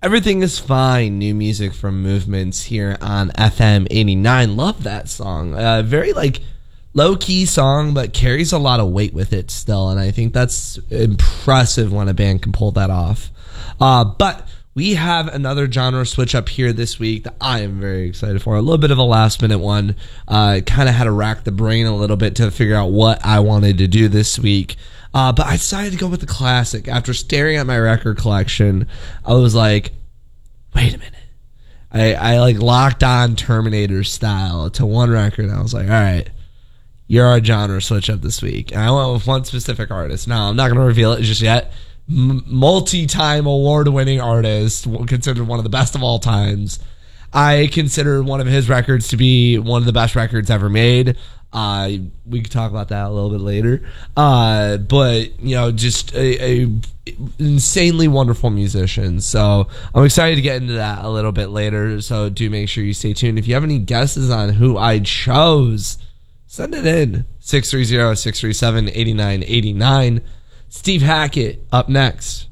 Everything is fine. New music from Movements here on FM 89. Love that song. Very low key song, but carries a lot of weight with it still. And I think that's impressive when a band can pull that off. But we have another genre switch up here this week that I am very excited for. A little bit of a last minute one. Kind of had to rack the brain a little bit to figure out what I wanted to do this week. But I decided to go with the classic. After staring at my record collection, I was like, wait a minute. I locked on Terminator style to one record. And I was like, all right, you're our genre switch up this week. And I went with one specific artist. Now, I'm not going to reveal it just yet. Multi-time award-winning artist, considered one of the best of all times. I consider one of his records to be one of the best records ever made. We could talk about that a little bit later. But just a insanely wonderful musician. So I'm excited to get into that a little bit later. So do make sure you stay tuned. If you have any guesses on who I chose, send it in. 630-637-8989. Steve Hackett up next.